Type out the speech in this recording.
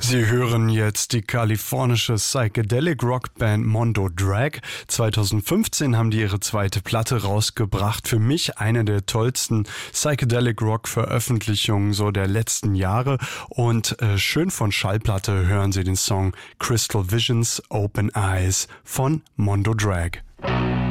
Sie hören jetzt die kalifornische Psychedelic Rockband Mondo Drag. 2015 haben die ihre zweite Platte rausgebracht. Für mich eine der tollsten Psychedelic Rock Veröffentlichungen so der letzten Jahre. Und schön von Schallplatte hören Sie den Song Crystal Visions Open Eyes von Mondo Drag.